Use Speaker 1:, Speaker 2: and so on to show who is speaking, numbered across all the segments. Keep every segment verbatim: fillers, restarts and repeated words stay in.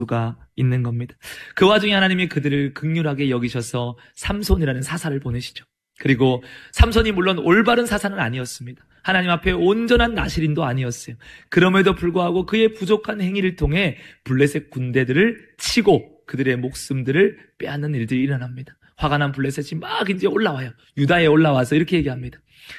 Speaker 1: 수가 있는 겁니다. 그 와중에 하나님이 그들을 긍휼하게 여기셔서 삼손이라는 사사를 보내시죠. 그리고 삼손이 물론 올바른 사사는 아니었습니다. 하나님 앞에 온전한 나실인도 아니었어요. 그럼에도 불구하고 그의 부족한 행위를 통해 블레셋 군대들을 치고 그들의 목숨들을 빼앗는 일들이 일어납니다. 화가 난 블레셋이 막 이제 올라와요. 유다에 올라와서 이렇게 얘기합니다.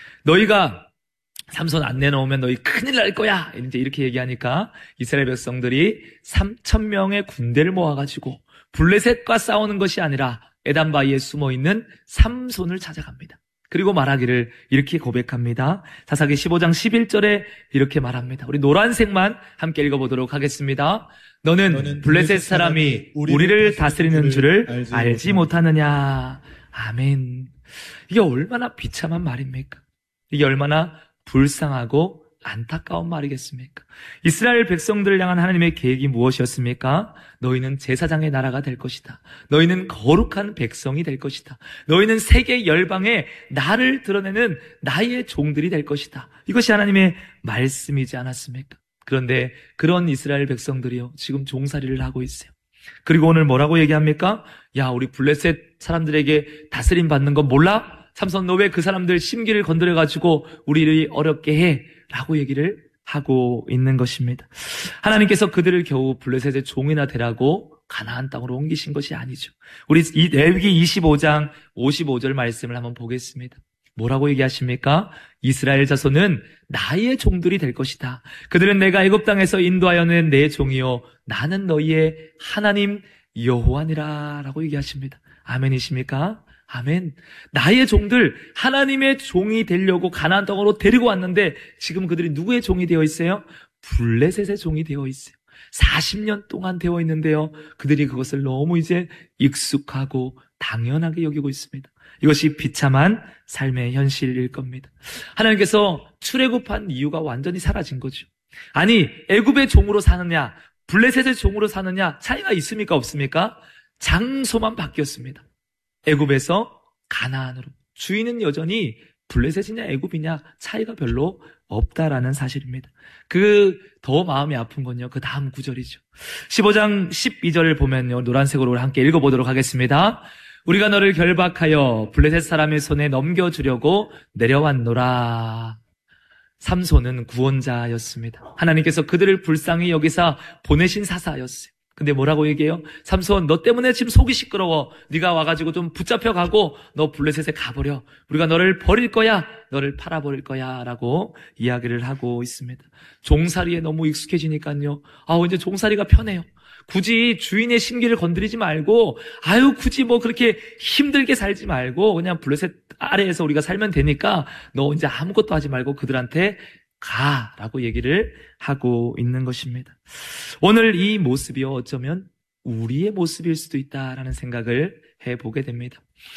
Speaker 1: 너희가 삼손 안 내놓으면 너희 큰일 날 거야. 이제 이렇게 얘기하니까 이스라엘 백성들이 삼천 명의 군대를 모아가지고 블레셋과 싸우는 것이 아니라 에단 바위에 숨어있는 삼손을 찾아갑니다. 그리고 말하기를 이렇게 고백합니다. 사사기 십오 장 십일 절에 이렇게 말합니다. 우리 노란색만 함께 읽어보도록 하겠습니다. 너는, 너는 블레셋 사람이 우리를, 우리를 다스리는 줄을 알지, 알지 못하느냐. 아멘. 이게 얼마나 비참한 말입니까? 이게 얼마나 불쌍하고 안타까운 말이겠습니까? 이스라엘 백성들을 향한 하나님의 계획이 무엇이었습니까? 너희는 제사장의 나라가 될 것이다. 너희는 거룩한 백성이 될 것이다. 너희는 세계 열방에 나를 드러내는 나의 종들이 될 것이다. 이것이 하나님의 말씀이지 않았습니까? 그런데 그런 이스라엘 백성들이요, 지금 종살이를 하고 있어요. 그리고 오늘 뭐라고 얘기합니까? 야, 우리 블레셋 사람들에게 다스림 받는 거 몰라? 삼손 너 왜 그 사람들 심기를 건드려가지고 우리를 어렵게 해? 라고 얘기를 하고 있는 것입니다. 하나님께서 그들을 겨우 블레셋의 종이나 되라고 가나안 땅으로 옮기신 것이 아니죠. 우리 이 레위기 이십오 장 오십오 절 말씀을 한번 보겠습니다. 뭐라고 얘기하십니까? 이스라엘 자손은 나의 종들이 될 것이다. 그들은 내가 애굽 땅에서 인도하여 낸 내 종이요 나는 너희의 하나님 여호와니라 라고 얘기하십니다. 아멘이십니까? 아멘. 나의 종들, 하나님의 종이 되려고 가나안 땅으로 데리고 왔는데 지금 그들이 누구의 종이 되어 있어요? 블레셋의 종이 되어 있어요. 사십 년 동안 되어 있는데요, 그들이 그것을 너무 이제 익숙하고 당연하게 여기고 있습니다. 이것이 비참한 삶의 현실일 겁니다. 하나님께서 출애굽한 이유가 완전히 사라진 거죠. 아니, 애굽의 종으로 사느냐 블레셋의 종으로 사느냐 차이가 있습니까 없습니까? 장소만 바뀌었습니다. 애굽에서 가나안으로. 주인은 여전히 블레셋이냐 애굽이냐 차이가 별로 없다라는 사실입니다. 그 더 마음이 아픈 건요, 그 다음 구절이죠. 십오 장 십이 절을 보면요, 노란색으로 함께 읽어보도록 하겠습니다. 우리가 너를 결박하여 블레셋 사람의 손에 넘겨주려고 내려왔노라. 삼손은 구원자였습니다. 하나님께서 그들을 불쌍히 여기사 보내신 사사였어요. 근데 뭐라고 얘기해요? 삼손, 너 때문에 지금 속이 시끄러워. 네가 와가지고 좀 붙잡혀가고 너 블레셋에 가버려. 우리가 너를 버릴 거야. 너를 팔아버릴 거야. 라고 이야기를 하고 있습니다. 종살이에 너무 익숙해지니까요, 아우 이제 종살이가 편해요. 굳이 주인의 심기를 건드리지 말고, 아유 굳이 뭐 그렇게 힘들게 살지 말고 그냥 블레셋 아래에서 우리가 살면 되니까 너 이제 아무것도 하지 말고 그들한테 가라고 얘기를 하고 있는 것입니다. 오늘 이 모습이요, 어쩌면 우리의 모습일 수도 있다라는 생각을 해보게 됩니다.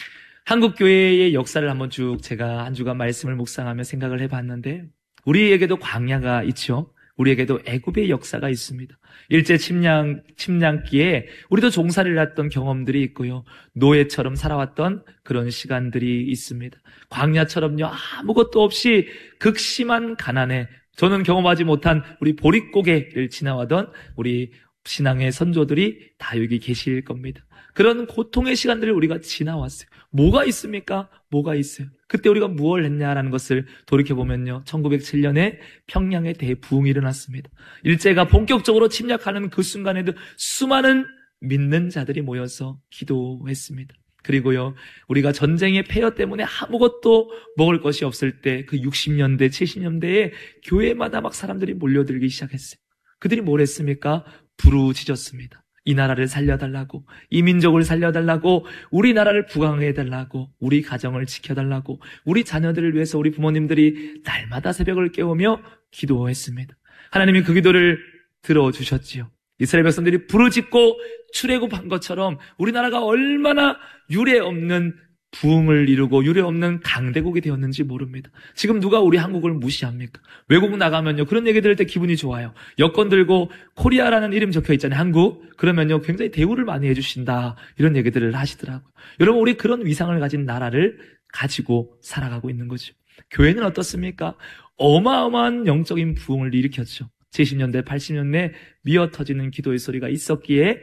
Speaker 1: 한국교회의 역사를 한번 쭉 제가 한 주간 말씀을 묵상하며 생각을 해봤는데, 우리에게도 광야가 있죠. 우리에게도 애굽의 역사가 있습니다. 일제 침략, 침략기에 우리도 종살이를 했던 경험들이 있고요, 노예처럼 살아왔던 그런 시간들이 있습니다. 광야처럼요, 아무것도 없이 극심한 가난에 저는 경험하지 못한 우리 보릿고개를 지나가던 우리 신앙의 선조들이 다 여기 계실 겁니다. 그런 고통의 시간들을 우리가 지나왔어요. 뭐가 있습니까? 뭐가 있어요? 그때 우리가 무엇을 했냐라는 것을 돌이켜보면요, 천구백칠 년에 평양에 대부흥이 일어났습니다. 일제가 본격적으로 침략하는 그 순간에도 수많은 믿는 자들이 모여서 기도했습니다. 그리고요, 우리가 전쟁의 폐허 때문에 아무것도 먹을 것이 없을 때 그 육십 년대, 칠십 년대에 교회마다 막 사람들이 몰려들기 시작했어요. 그들이 뭘 했습니까? 부르짖었습니다. 이 나라를 살려달라고, 이 민족을 살려달라고, 우리나라를 부강해달라고, 우리 가정을 지켜달라고, 우리 자녀들을 위해서 우리 부모님들이 날마다 새벽을 깨우며 기도했습니다. 하나님이 그 기도를 들어주셨지요. 이스라엘 백성들이 부르짖고 출애굽한 것처럼 우리나라가 얼마나 유례 없는 부흥을 이루고 유례 없는 강대국이 되었는지 모릅니다. 지금 누가 우리 한국을 무시합니까? 외국 나가면요, 그런 얘기 들을 때 기분이 좋아요. 여권 들고 코리아라는 이름 적혀 있잖아요, 한국. 그러면요, 굉장히 대우를 많이 해주신다, 이런 얘기들을 하시더라고요. 여러분, 우리 그런 위상을 가진 나라를 가지고 살아가고 있는 거죠. 교회는 어떻습니까? 어마어마한 영적인 부흥을 일으켰죠. 칠십 년대, 팔십 년대 미어 터지는 기도의 소리가 있었기에